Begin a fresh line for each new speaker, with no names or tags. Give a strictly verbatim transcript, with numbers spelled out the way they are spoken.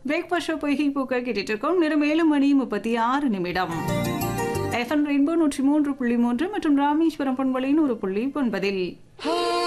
Breakfast show பொய்கை பூக்கள் கேட்டுட்டு இருக்கோம். நேரம் ஏழு மணி முப்பத்தி ஆறு நிமிடம். எஃப்எம் ரெயின்போ நூற்றி மூன்று புள்ளி மூன்று மற்றும் ராமேஸ்வரம் பண்பலை நூறு புள்ளி ஒன்பதில்